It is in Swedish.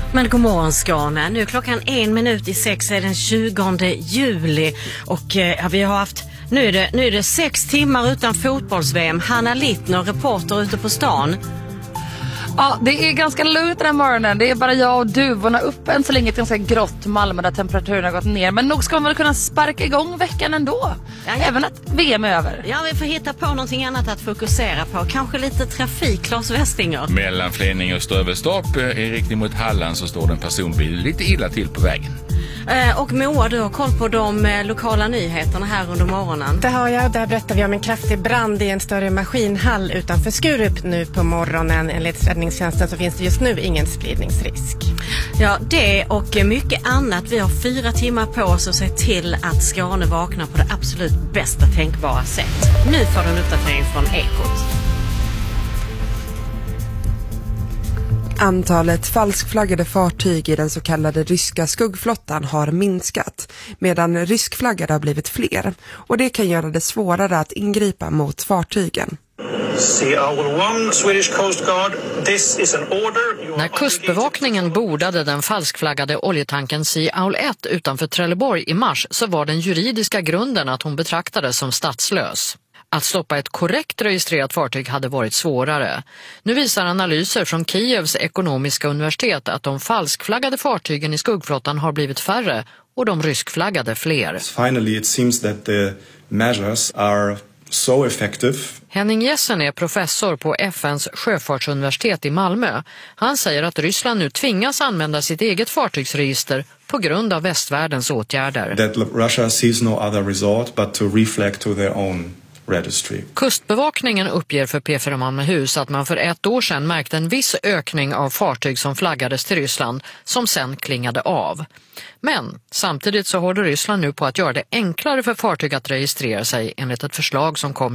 Men god morgon Skåne. Nu klockan 6:01 är den 20 juli och vi har haft nu är det 6 timmar utan fotbolls-VM. Hanna Littner, reporter ute på stan. Ja, det är ganska lugnt den här morgonen. Det är bara jag och duvorna upp än så länge. Ett ganska grått Malmö där temperaturen har gått ner. Men nog ska man väl kunna sparka igång veckan ändå. Ja. Även att VM är över. Ja, vi får hitta på någonting annat att fokusera på. Kanske lite trafik, Lars Westinger. Mellan Flenning och Strövestorp i riktning mot Halland så står det en personbil lite illa till på vägen. Och Moa, du har koll på de lokala nyheterna här under morgonen. Det har jag. Där berättar vi om en kraftig brand i en större maskinhall utanför Skurup nu på morgonen. Enligt räddningstjänsten så finns det just nu ingen spridningsrisk. Ja, det och mycket annat. Vi har 4 timmar på oss att se till att Skåne vaknar på det absolut bästa tänkbara sätt. Nu får du en uppdatering från Ekot. Antalet falskflaggade fartyg i den så kallade ryska skuggflottan har minskat, medan ryskflaggade har blivit fler. Och det kan göra det svårare att ingripa mot fartygen. När kustbevakningen bordade den falskflaggade oljetanken Sea Owl 1 utanför Trelleborg i mars så var den juridiska grunden att hon betraktades som statslös. Att stoppa ett korrekt registrerat fartyg hade varit svårare. Nu visar analyser från Kievs ekonomiska universitet att de falskflaggade fartygen i skuggflottan har blivit färre och de ryskflaggade fler. Finally it seems that the measures are so effective. Henning Jessen är professor på FNs sjöfartsuniversitet i Malmö. Han säger att Ryssland nu tvingas använda sitt eget fartygsregister på grund av västvärldens åtgärder. That Russia sees no other resort but to reflag to their own registry. Kustbevakningen uppger för P4 Malmöhus att man för 1 år sedan märkte en viss ökning av fartyg som flaggades till Ryssland som sen klingade av. Men samtidigt så håller Ryssland nu på att göra det enklare för fartyg att registrera sig enligt ett förslag som kom